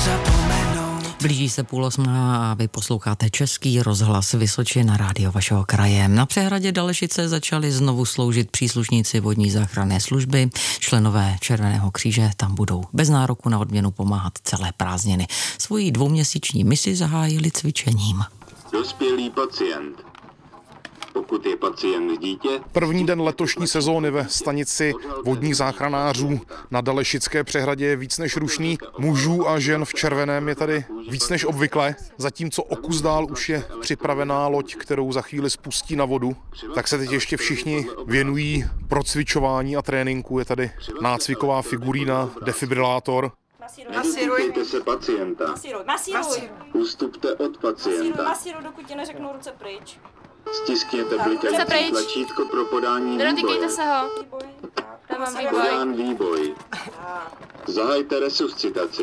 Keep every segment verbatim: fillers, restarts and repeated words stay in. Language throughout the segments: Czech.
Blíží se půl osmá a vy posloucháte Český rozhlas Vysočina, rádio vašeho kraje. Na přehradě Dalešice začali znovu sloužit příslušníci vodní záchranné služby. Členové Červeného kříže tam budou bez nároku na odměnu pomáhat celé prázdniny. Svoji dvouměsíční misi zahájili cvičením. Dospělý pacient. Pokud je pacient dítě... První den letošní sezóny ve stanici vodních záchranářů na Dalešické přehradě je víc než rušný. Mužů a žen v červeném je tady víc než obvykle. Zatímco o kus dál už je připravená loď, kterou za chvíli spustí na vodu, tak se teď ještě všichni věnují procvičování a tréninku. Je tady nácviková figurína, defibrilátor. Nedotýkejte se pacienta. Masíruj, masíruj. Ustupte od pacienta. Masíruj, masíruj, dokud ti neřeknu ruce pryč. Stiskněte blikající tlačítko pro podání výboje. Nedotýkejte se ho. Dávám výboj. Podán výboj. Zahajte resuscitaci.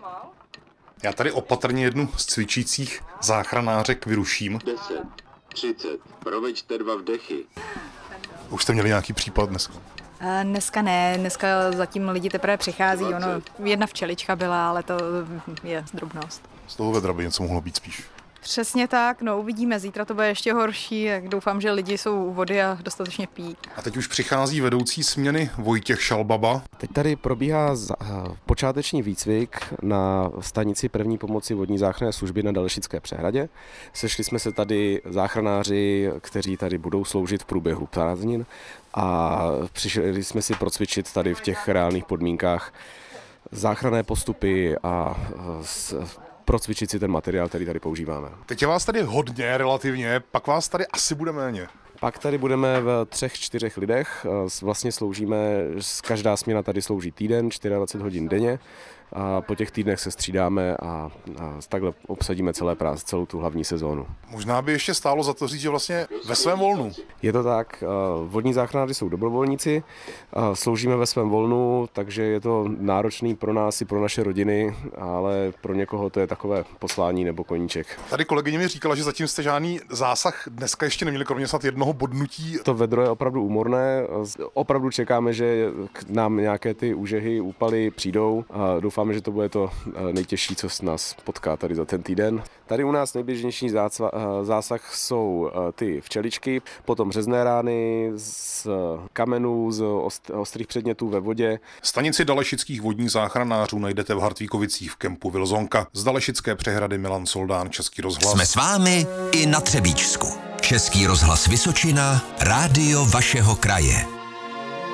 Já tady opatrně jednu z cvičících záchranářek vyruším. deset, třicet, proveďte dva vdechy. Už jste měli nějaký případ dneska? Dneska ne, dneska zatím lidi teprve přichází, ono, jedna včelička byla, ale to je drobnost. Z toho vedra by něco mohlo být spíš. Přesně tak, no uvidíme, zítra to bude ještě horší, tak doufám, že lidi jsou u vody a dostatečně pijí. A teď už přichází vedoucí směny Vojtěch Šalbaba. Teď tady probíhá počáteční výcvik na stanici první pomoci vodní záchranné služby na Dalešické přehradě. Sešli jsme se tady záchranáři, kteří tady budou sloužit v průběhu prázdnin a přišli jsme si procvičit tady v těch reálných podmínkách záchranné postupy a procvičit si ten materiál, který tady používáme. Teď je vás tady hodně relativně, pak vás tady asi bude méně. Pak tady budeme v třech, čtyřech lidech. Vlastně sloužíme, každá směna tady slouží týden, dvacet čtyři hodin denně. A po těch týdnech se střídáme a, a takhle obsadíme celé prázdniny, celou tu hlavní sezónu. Možná by ještě stálo za to říct, že vlastně ve svém volnu. Je to tak, vodní záchranáři jsou dobrovolníci, sloužíme ve svém volnu, takže je to náročný pro nás i pro naše rodiny, ale pro někoho to je takové poslání nebo koníček. Tady kolegyně mi říkala, že zatím jste žádný zásah dneska ještě neměli, kromě snad jednoho bodnutí. To vedro je opravdu úmorné, opravdu čekáme, že k nám nějaké ty úžehy, úpaly přijdou a doufám, Doufáme, že to bude to nejtěžší, co s nás potká tady za ten týden. Tady u nás nejběžnější zásah jsou ty včeličky, potom řezné rány z kamenů, z ostrých předmětů ve vodě. Stanici dalešických vodních záchranářů najdete v Hartvíkovicích v kempu Vilzonka. Z Dalešické přehrady Milan Soldán, Český rozhlas. Jsme s vámi i na Třebíčsku. Český rozhlas Vysočina, rádio vašeho kraje.